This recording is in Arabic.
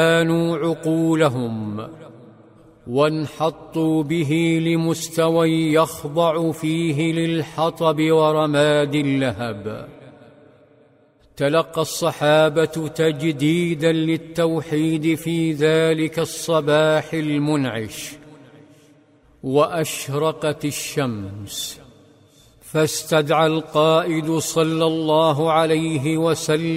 كانوا عقولهم وانحطوا به لمستوى يخضع فيه للحطب ورماد اللهب. تلقى الصحابة تجديدا للتوحيد في ذلك الصباح المنعش، وأشرقت الشمس، فاستدعى القائد صلى الله عليه وسلم